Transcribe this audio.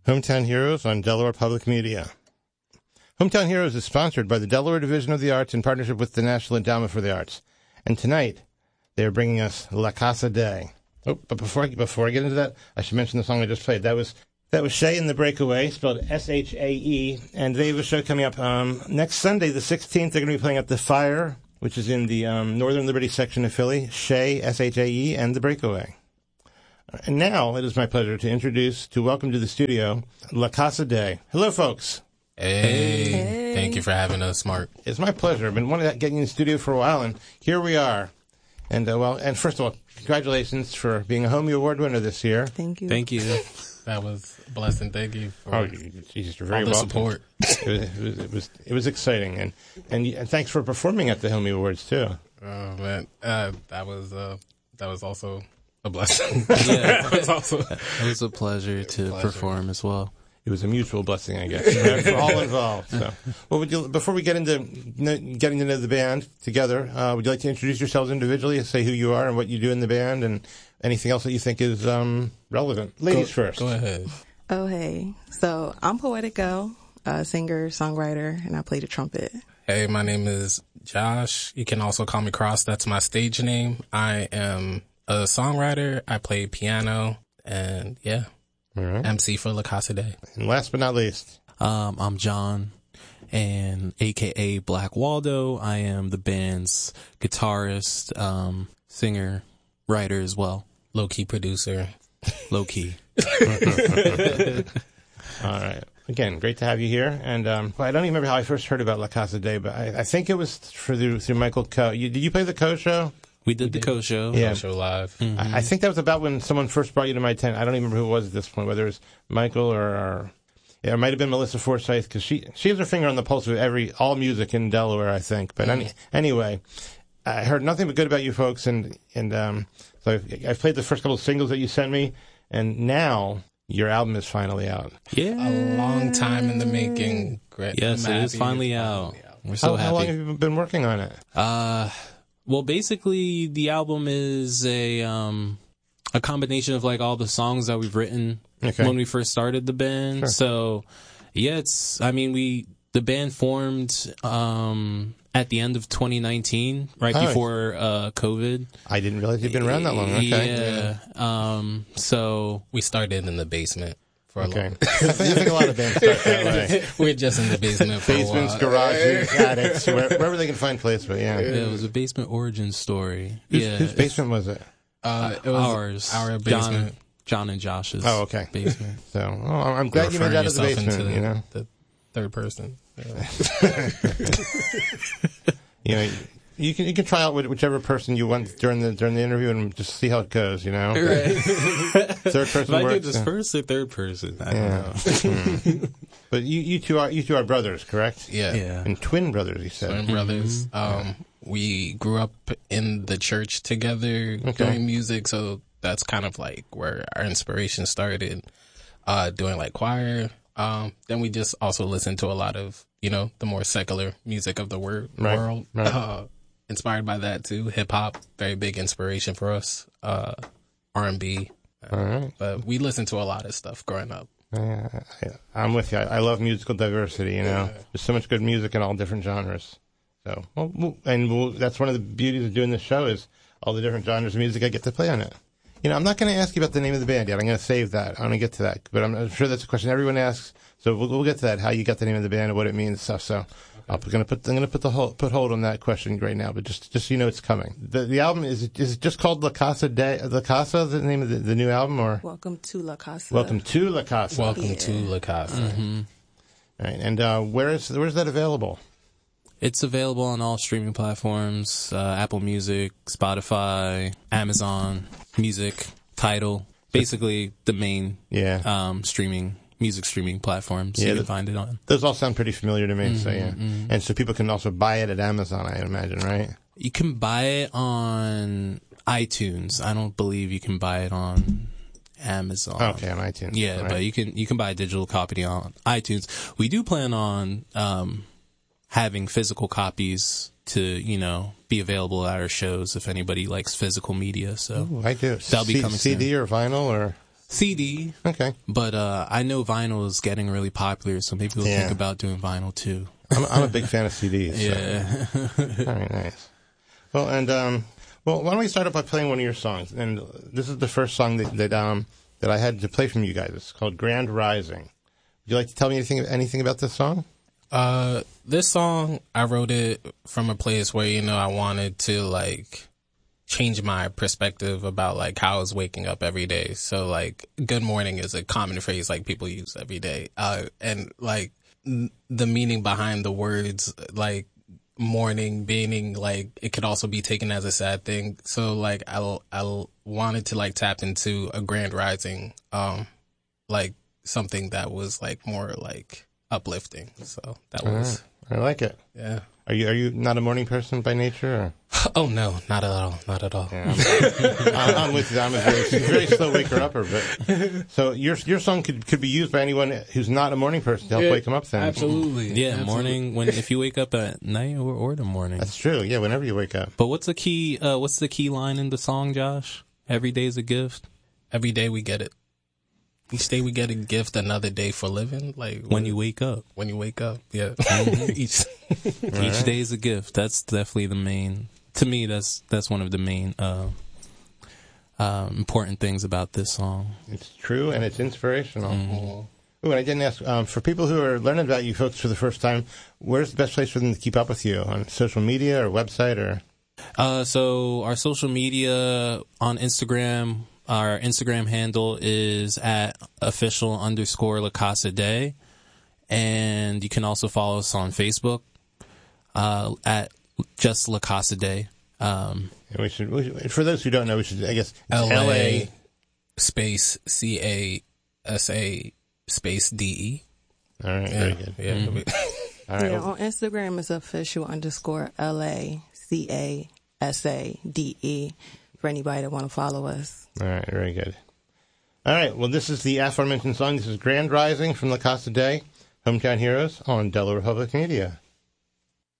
Hometown Heroes on Delaware Public Media. Hometown Heroes is sponsored by the Delaware Division of the Arts in partnership with the National Endowment for the Arts. And tonight, they are bringing us La Casa Day. Oh, but before I get into that, I should mention the song I just played. That was Shea and the Breakaway, spelled S-H-A-E. And they have a show coming up next Sunday, the 16th. They're going to be playing at The Fire, which is in the Northern Liberty section of Philly. Shea, S-H-A-E, and the Breakaway. And now it is my pleasure to welcome to the studio La Casa Day. Hello, folks. Hey. Thank you for having us, Mark. It's my pleasure. I've been wanting to get you in the studio for a while, and here we are. And and first of all, congratulations for being a Homie Award winner this year. Thank you. Thank you. That was a blessing. Thank you for Jesus, you're very all the welcome. support. It was exciting, and thanks for performing at the Homie Awards too. Oh man, that was also a blessing. Yeah, it was a pleasure to perform as well. It was a mutual blessing, I guess, for all involved. So, before we get into getting to know the band together, would you like to introduce yourselves individually, say who you are and what you do in the band, and anything else that you think is relevant? Ladies first. Go ahead. Oh, hey. So I'm Poetic Girl, singer, songwriter, and I play the trumpet. Hey, my name is Josh. You can also call me Cross. That's my stage name. I am a songwriter. I play piano, and yeah. All right. MC for La Casa Day. And last but not least, I'm John, and AKA Black Waldo. I am the band's guitarist, singer, writer as well. Low-key producer. Low-key. All right. Again, great to have you here. And I don't even remember how I first heard about La Casa Day, but I think it was through Michael Coe. Did you play the Coe show? We did the Coe show. Yeah. Coe show live. Mm-hmm. I think that was about when someone first brought you to my tent. I don't even remember who it was at this point, whether it was Michael or it might have been Melissa Forsyth, because she has her finger on the pulse of all music in Delaware, I think. But anyway, I heard nothing but good about you folks, and so I've played the first couple of singles that you sent me, and now your album is finally out. Yeah, a long time in the making. Great. Yes, it is finally out. We're so happy. How long have you been working on it? Well, basically, the album is a combination of like all the songs that we've written when we first started the band. Sure. So, yeah, the band formed at the end of 2019, right before COVID. I didn't realize you'd been around that long. Okay. Yeah. So we started in the basement. Okay. I think a lot of bands start that way. We're just in the basement for Basements, a while. garages, attics, wherever they can find placement, yeah. It was a basement origin story. Whose basement was it? It was ours. Our basement. John and Josh's basement. So, I'm glad you made it out of the basement, you know? The third person. You know, you can try out whichever person you want during the interview and just see how it goes, you know? Right. Third person I works. do this first or third person? I don't know. But you two are brothers, correct? Yeah. And twin brothers, you said. Twin brothers. We grew up in the church together doing music, so that's kind of like where our inspiration started, doing like choir. Then we just also listened to a lot of, the more secular music of the world. Right. Inspired by that too. Hip hop, very big inspiration for us. R&B. All right. But we listened to a lot of stuff growing up. I'm with you. I love musical diversity, There's so much good music in all different genres. So, that's one of the beauties of doing this show is all the different genres of music I get to play on it. I'm not going to ask you about the name of the band yet. I'm going to save that. I'm going to get to that. But I'm sure that's a question everyone asks. So we'll get to that, how you got the name of the band and what it means and stuff. So I'm going to put hold on that question right now, but just so you know it's coming. The album, is it just called La Casa Day? La Casa, the name of the new album, or? Welcome to La Casa. Welcome to La Casa. Welcome to La Casa. Mm-hmm. All right. And where's that available? It's available on all streaming platforms, Apple Music, Spotify, Amazon Music, Tidal, basically the main music streaming platforms you can find it on. Those all sound pretty familiar to me, so yeah. Mm-hmm. And so people can also buy it at Amazon, I imagine, right? You can buy it on iTunes. I don't believe you can buy it on Amazon. Okay, on iTunes. Yeah, right. But you can buy a digital copy on iTunes. We do plan on having physical copies to, be available at our shows if anybody likes physical media. So I do. That'll be coming CD soon. or vinyl or? CD. Okay. But I know vinyl is getting really popular, so maybe we'll think about doing vinyl too. I'm a big fan of CDs. Yeah. So. All right, nice. Well, and well, why don't we start off by playing one of your songs? And this is the first song that I had to play from you guys. It's called Grand Rising. Would you like to tell me anything about this song? This song, I wrote it from a place where, you know, I wanted to like change my perspective about like how I was waking up every day. So like good morning is a common phrase like people use every day. And like the meaning behind the words, like morning meaning like it could also be taken as a sad thing. So like I wanted to like tap into a grand rising, like something that was like more like uplifting. So that was. I like it. Yeah. Are you not a morning person by nature? Or? Oh no, not at all. Not at all. Yeah, I'm with you. I'm a very slow waker upper. But so your song could be used by anyone who's not a morning person to help wake them up. Then absolutely. Yeah, absolutely. Morning if you wake up at night or the morning. That's true. Yeah, whenever you wake up. But what's the key line in the song, Josh? Every day's a gift. Every day we get it. Each day we get a gift, another day for living. Like when you wake up. When you wake up, yeah. Each day is a gift. That's definitely the main. To me, that's one of the main important things about this song. It's true and it's inspirational. Mm-hmm. Ooh, and I didn't ask for people who are learning about you folks for the first time. Where's the best place for them to keep up with you on social media or website or? So our social media on Instagram. Our Instagram handle is at @official_LaCasa Day. And you can also follow us on Facebook at just La Casa Day. And we should, for those who don't know, we should, I guess, LA space CASA space DE. All right, very good. Yeah. Mm-hmm. All right. Yeah, on Instagram it's official_LACASADE for anybody that want to follow us. All right, very good. All right, well, this is the aforementioned song. This is Grand Rising from La Casa Day, Hometown Heroes on Delaware Public Media.